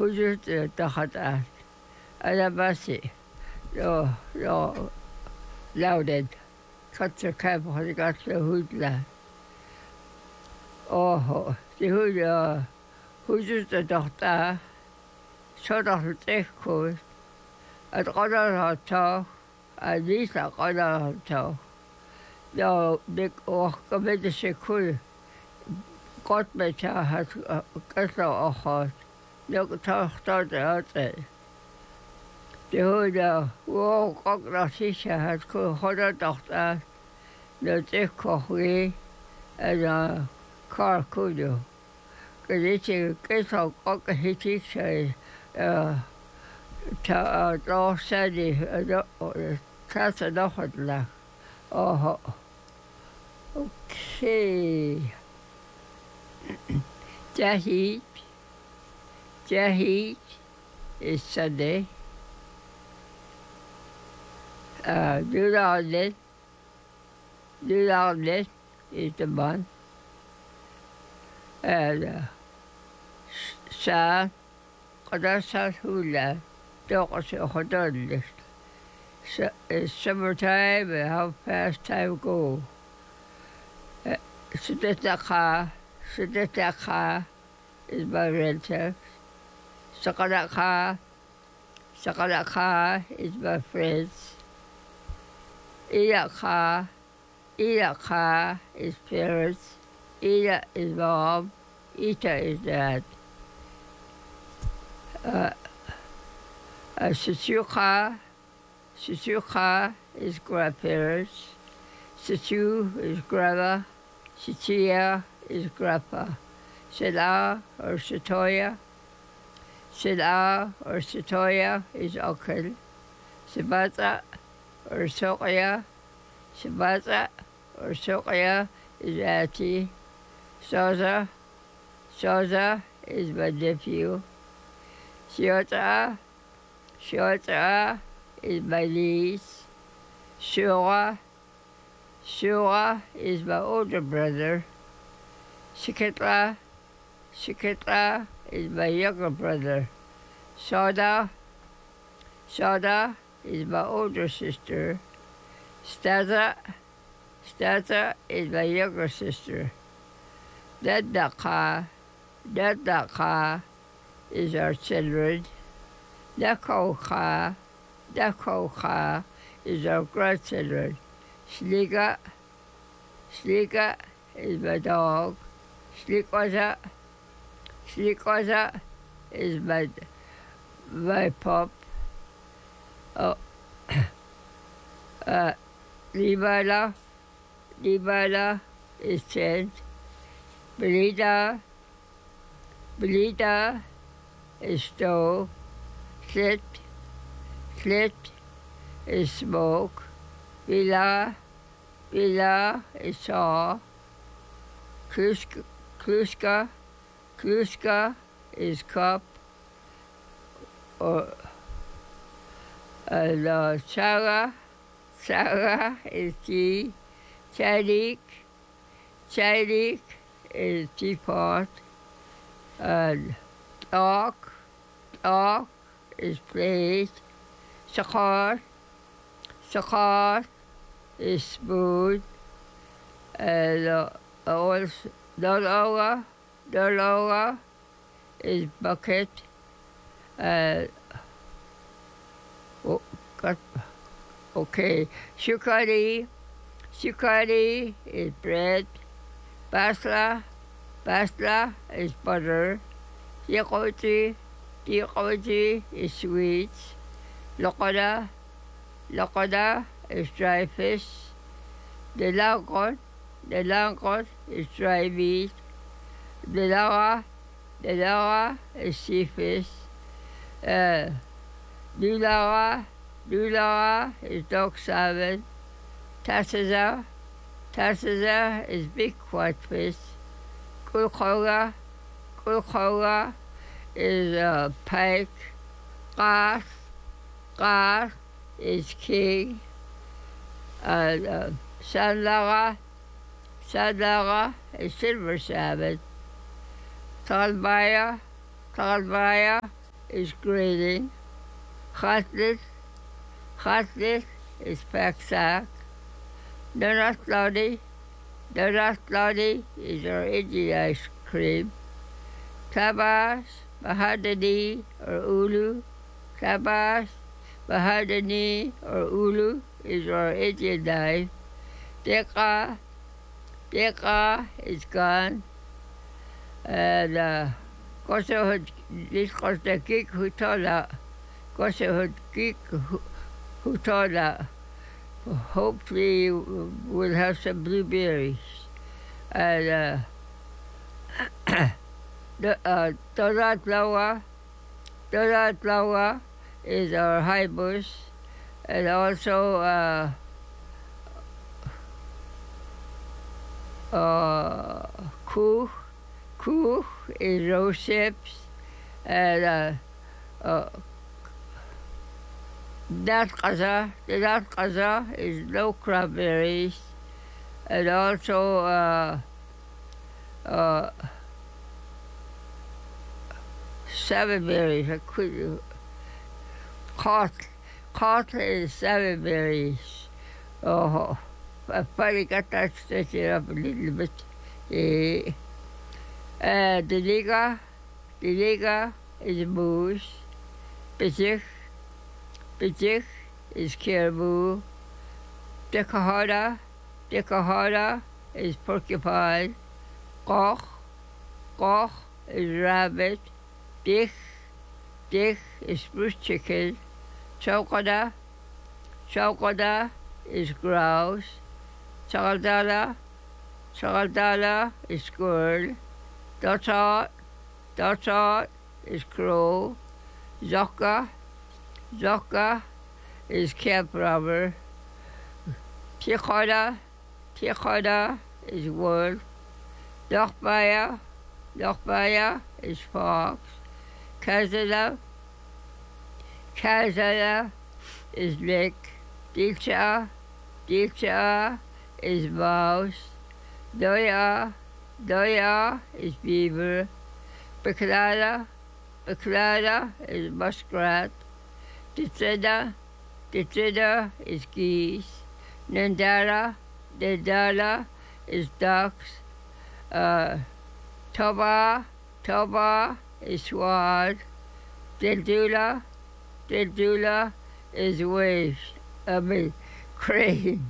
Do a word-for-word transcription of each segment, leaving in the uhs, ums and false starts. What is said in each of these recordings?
حجت تحت أنا بس لو لو لودد كنت كيف خلقت له هدلة أوه تهود حجت تحت شرح تكوت القدر هتا أديس القدر هتا لو دك وقت بدش كل قط بتاعت كسر أخر لو تختار هذا تهود وقت رشيشة كل خدا تختار لو تكوي أنا كار كودو كذي كسر قط هتيش تا تا سادي تاسع دخل له أوه أوكي جاهز جاهز السادة دولارلت دولارلت طبعا هذا ساعة قدر ساعة هولا توقس خدر لست summertime and how fast time go. Sudetaka, Sudetaka is my relative. Sakalaka, Sakalaka is my friends. Iyaka, Iyaka is parents. Iya is mom. Ita is dad. Uh, uh, Susuka, Susuka is grandparents. Situ is grandma. Sitia is grandpa. Sila or Sitoya. Sila or Sitoya is uncle. Sibata or Sokaya. Sibata or Sokaya is auntie. Soza, Soza is my nephew. Shiota, Shiota is my niece. Shura, Shura is my older brother. Shikitra, Shikitra is my younger brother. Soda, Soda is my older sister. Staza, Staza is my younger sister. Dadaka, Dadaka is our children. Dakoka, Dakoka is our grandchildren. Sliga, Sliga is my dog. Slikoza, Slikoza is my my pup. Oh, uh, Libala, Libala is ten. Belita, Belita is stove. Slit, Slit is smoke. Villa, Villa is saw. Kluska, Kluska, Kluska is cup. Or, and uh, Sarah, Sarah is tea. Chadik, Chadik is teapot. And talk, talk is plate. Sakar, Sakar is spoon. And uh, also Dologa, Dologa is bucket. Uh, oh, got, okay, Shukari, Shukari is bread. Basla, Basla is butter. Yakoti, Yakoti is sweets. Lokoda, Lokoda is dry fish. The langot, the langot is dry meat. The lawa, the lawa is sea fish. Uh, Dulawa, Dulawa is dog salmon. Tassaza, Tassaza is big whitefish. Kulkoga, Kulkoga is uh, pike. Gas, Gas is king. And uh, Sandlaga, Sandlaga is silver salmon. Talbaya, Talbaya is grading. Chatlet, chatlet is pack-sack. Donut lolly, donut lolly is our Indian ice cream. Tabas, mahadani or ulu. Tabas, mahadani or ulu is our Indian knife. Deka, deka is gone. And uh, kosa this kosa kik hutala, kosa hut kik hutala. Hopefully we'll have some blueberries. And uh, the uh, donut flower, donut flower is our hibiscus, and also uh, uh, kuch, kuch is rose hips, and uh, uh, nut qaza, the nut qaza is no cranberries, and also uh, uh, seven berries. I couldn't. Caught, caught is seven berries. Oh, I finally got that stretched up a little bit. Uh, uh, the liga, the liga is moose. Pitich, pitich is caribou. Dekahada, dekahada is porcupine. Koch, koch is rabbit. Dich, dich is spruce chicken. Chowkada, chowkada is grouse. Chagaldala, chagaldala is squirrel. Dotshot, dotshot is crow. Zokka, zokka is camp robber. Tichoda, tichoda is wolf. Dochbaya, dochbaya is fox. Kazala, kazala is lick. Diksha, diksha is mouse. Doya, doya is beaver. Baklada, baklada is muskrat. Titseda, titseda is geese. Nandara, nandara is ducks. Uh, toba, toba is swad. Dildula, dildula is waves. I mean, crane.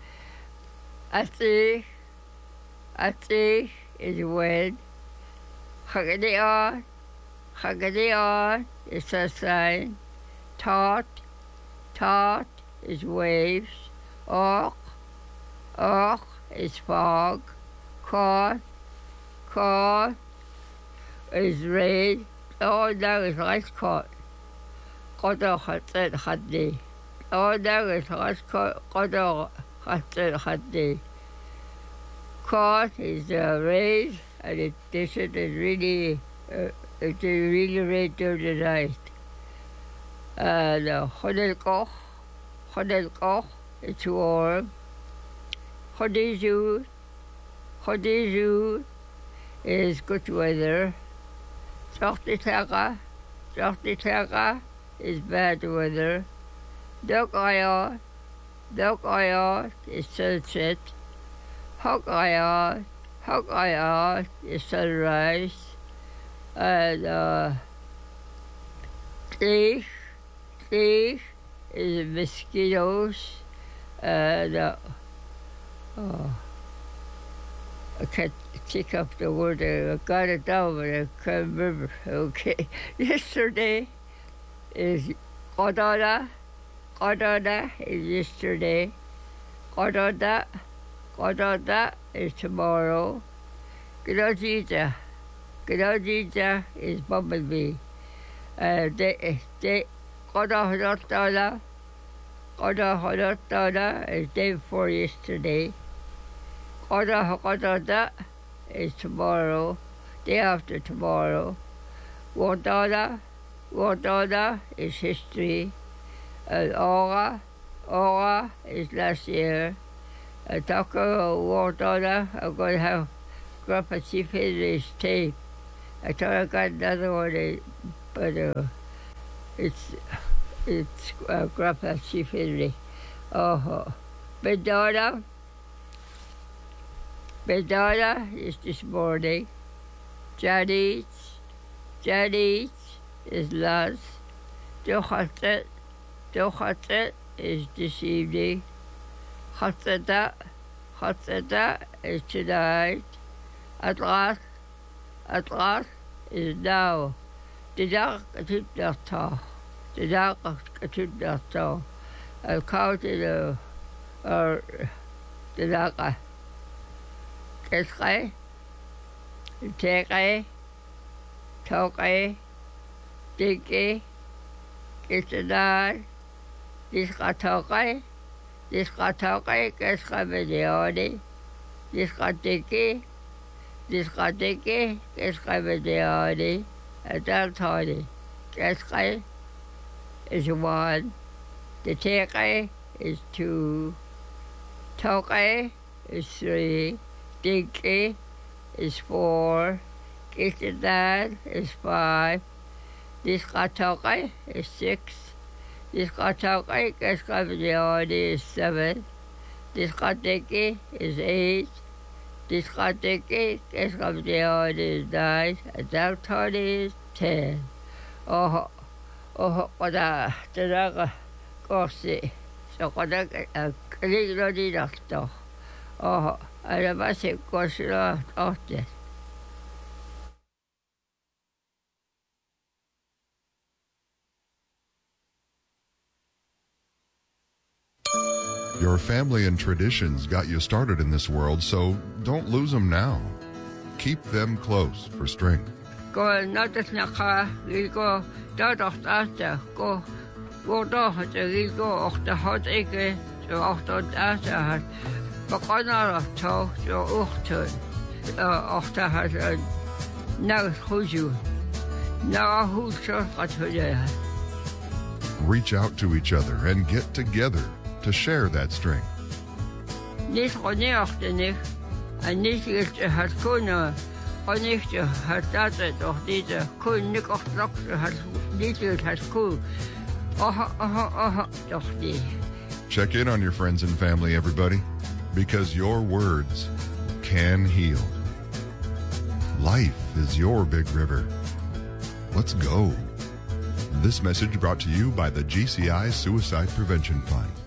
Ati, ati is wind. Hagadion, hagadion is a sign. Taut, taut is waves. Och, och is fog. Caught, caught is rain. Oh, that is rice caught. Qadar khatsad khaddi. Oh, that is rice caught. Qadar khatsad khaddi. Caught is uh, raised, and it, this is really, uh, it's really red to the night. And uh, Khodel koch, Khodel koch, it's warm. Khodizu, Khodizu is good weather. Zochtitlaga, Zochtitlaga is bad weather. Dokayot, Dokayot is sunset. Hokayot, Hokayot is sunrise. And uh, Tlich, Tlich is mosquitoes. And uh, oh, I can't pick up the word. I got it down, but I can't remember. Okay. Yesterday is Qadada. Qadada is yesterday. Qadada. Qadada is tomorrow. Gidojija. Gidojija is bumblebee. Uh, they, they, Qadada. Qadada is day before yesterday. Qada Qadada is tomorrow, day after tomorrow. Wadada, Wadada is history. And Ora, Ora is last year. And Taco Wadada, I'm going to have Grandpa Chief his tape. I thought I got another one, but uh, It's it's uh, grandpa Chifili. Oh, Bedada. Bedada is this morning. Jadis. Jadis is last. Dochatet. Dochatet is this evening. Chatzada. Chatzada is tonight. Atlas. Atlas is now. De dag het naar toch. De dag het naar toch. El koud in de er de dag. Keskai. Tekai. Tokai. Diki. Kitadai. Dis gaat tokai. Dis gaat tokai. Keskai videoni. Dis gaat diki. Dis gaat diki. Keskai videoni. At that time, Keskai is one, the Tekai is two, Tokai is three, Dinky is four, Kitadad is five, Diskatokai is six, Diskatokai Keskai Videoni is seven, Diskatiki is eight, Diskatiki Keskai Videoni is nine, and that time is ten. Oh, oh, kada talaga kasi so kada kaligro di nakto. Oh, alam ba si Koslo Ote. Your family and traditions got you started in this world, so don't lose them now. Keep them close for strength. Ko natas na ka, ko dadocht asta, ko ko dacht ko och de hot ikke, so och dat asta hat. Begonnen to so ochtend, och de hat nou goed nou goed zo gaat het. Reach out to each other and get together to share that strength. Niet geneigd niet, en niet is het kunnen. Und nicht hat das doch diese Kuh nicht auch hat nicht hat Kuh. Oh, oh, oh, doch die. Check in on your friends and family, everybody, because your words can heal. Life is your big river. Let's go. This message brought to you by the G C I Suicide Prevention Fund.